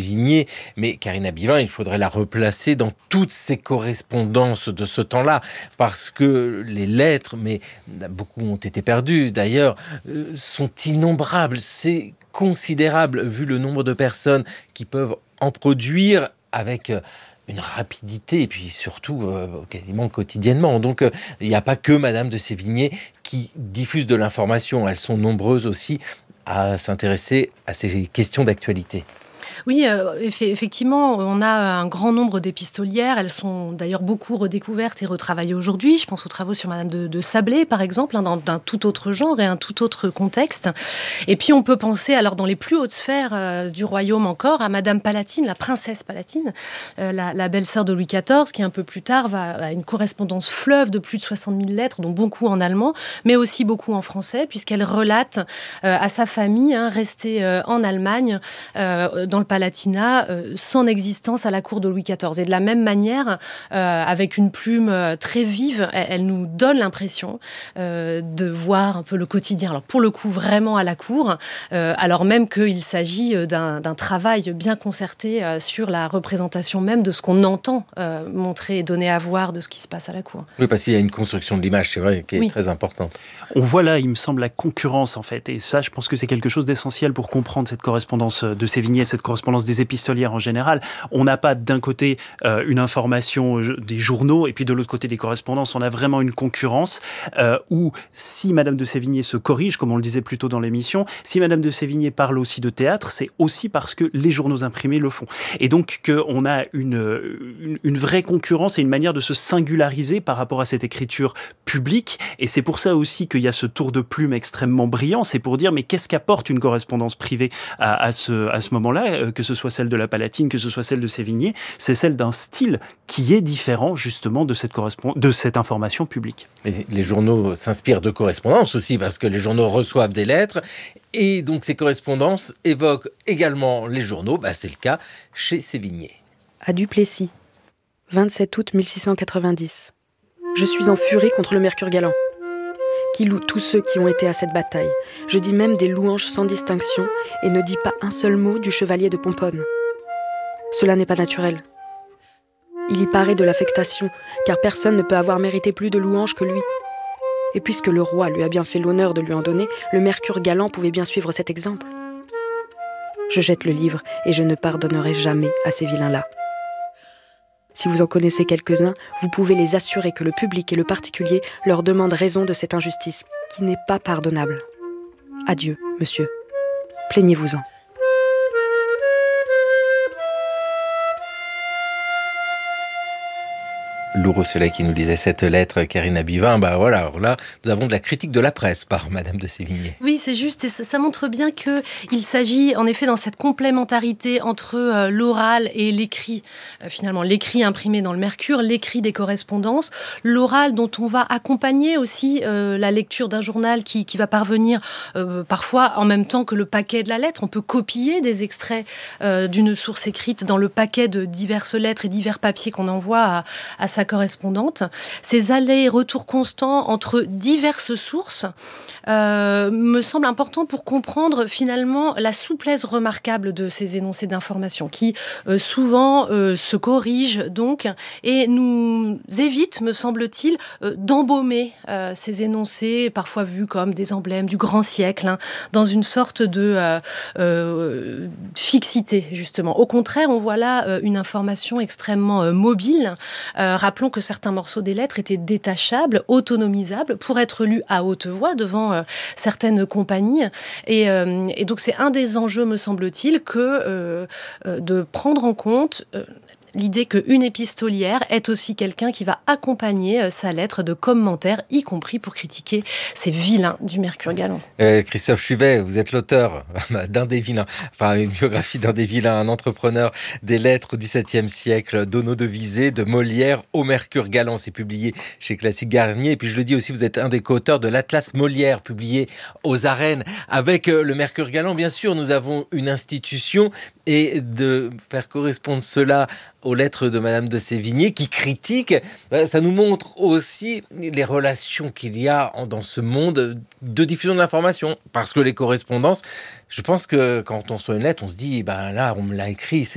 Sévigné, mais Karina Bivin, il faudrait la replacer dans toutes ces correspondances de ce temps-là, parce que les lettres, mais beaucoup ont été perdues d'ailleurs, sont innombrables. C'est considérable vu le nombre de personnes qui peuvent en produire avec une rapidité et puis surtout quasiment quotidiennement. Donc il n'y a pas que Madame de Sévigné qui diffuse de l'information. Elles sont nombreuses aussi à s'intéresser à ces questions d'actualité. Oui, effectivement, on a un grand nombre d'épistolières. Elles sont d'ailleurs beaucoup redécouvertes et retravaillées aujourd'hui. Je pense aux travaux sur Madame de Sablé, par exemple, d'un tout autre genre et un tout autre contexte. Et puis, on peut penser, alors dans les plus hautes sphères du royaume encore, à Madame Palatine, la princesse Palatine, la belle-sœur de Louis XIV, qui un peu plus tard va à une correspondance fleuve de plus de 60 000 lettres, dont beaucoup en allemand, mais aussi beaucoup en français, puisqu'elle relate à sa famille, restée en Allemagne, dans le Palatinat, son existence à la cour de Louis XIV. Et de la même manière, avec une plume très vive, elle nous donne l'impression de voir un peu le quotidien. Alors pour le coup, vraiment à la cour, alors même qu'il s'agit d'un travail bien concerté sur la représentation même de ce qu'on entend montrer et donner à voir de ce qui se passe à la cour. Oui, parce qu'il y a une construction de l'image, c'est vrai, qui est très importante. On voit là, il me semble, la concurrence en fait. Et ça, je pense que c'est quelque chose d'essentiel pour comprendre cette correspondance de Sévigné, cette correspondance des épistolières en général. On n'a pas d'un côté une information des journaux et puis de l'autre côté des correspondances. On a vraiment une concurrence où si Madame de Sévigné se corrige, comme on le disait plus tôt dans l'émission, si Madame de Sévigné parle aussi de théâtre, c'est aussi parce que les journaux imprimés le font. Et donc qu'on a une vraie concurrence et une manière de se singulariser par rapport à cette écriture publique. Et c'est pour ça aussi qu'il y a ce tour de plume extrêmement brillant. C'est pour dire, mais qu'est-ce qu'apporte une correspondance privée à ce moment-là, que ce soit celle de la Palatine, que ce soit celle de Sévigné, c'est celle d'un style qui est différent justement de cette information publique. Et les journaux s'inspirent de correspondances aussi, parce que les journaux reçoivent des lettres, et donc ces correspondances évoquent également les journaux. C'est le cas chez Sévigné. À Duplessis, 27 août 1690. Je suis en furie contre le Mercure galant, qui loue tous ceux qui ont été à cette bataille. Je dis même des louanges sans distinction et ne dis pas un seul mot du chevalier de Pomponne. Cela n'est pas naturel. Il y paraît de l'affectation, car personne ne peut avoir mérité plus de louanges que lui. Et puisque le roi lui a bien fait l'honneur de lui en donner, le Mercure galant pouvait bien suivre cet exemple. Je jette le livre et je ne pardonnerai jamais à ces vilains-là. Si vous en connaissez quelques-uns, vous pouvez les assurer que le public et le particulier leur demandent raison de cette injustice, qui n'est pas pardonnable. Adieu, monsieur. Plaignez-vous-en. Lourou Soleil qui nous lisait cette lettre, Karina Bivin. Voilà, alors là, nous avons de la critique de la presse par Madame de Sévigné. Oui, c'est juste, et ça montre bien qu'il s'agit, en effet, dans cette complémentarité entre l'oral et l'écrit. Finalement, l'écrit imprimé dans le Mercure, l'écrit des correspondances, l'oral dont on va accompagner aussi la lecture d'un journal qui va parvenir parfois en même temps que le paquet de la lettre. On peut copier des extraits d'une source écrite dans le paquet de diverses lettres et divers papiers qu'on envoie à sa correspondante. Ces allers-retours constants entre diverses sources me semble important pour comprendre finalement la souplesse remarquable de ces énoncés d'information qui souvent se corrigent donc et nous évitent, me semble-t-il, d'embaumer ces énoncés parfois vus comme des emblèmes du grand siècle, dans une sorte de fixité justement. Au contraire, on voit là une information extrêmement mobile. Rappelons que certains morceaux des lettres étaient détachables, autonomisables, pour être lus à haute voix devant certaines compagnies. Et donc, c'est un des enjeux, me semble-t-il, que de prendre en compte l'idée qu'une épistolière est aussi quelqu'un qui va accompagner sa lettre de commentaires, y compris pour critiquer ces vilains du Mercure galant. Christophe Chubet, vous êtes l'auteur d'un des vilains, enfin une biographie d'un des vilains, un entrepreneur des lettres au XVIIe siècle, d'Ono de Visé, de Molière au Mercure galant. C'est publié chez Classique Garnier. Et puis je le dis aussi, vous êtes un des co-auteurs de l'Atlas Molière, publié aux Arènes. Avec le Mercure galant, bien sûr, nous avons une institution, et de faire correspondre cela aux lettres de Madame de Sévigné qui critique, ça nous montre aussi les relations qu'il y a dans ce monde de diffusion de l'information. Parce que les correspondances, je pense que quand on reçoit une lettre, on se dit, là, on me l'a écrit,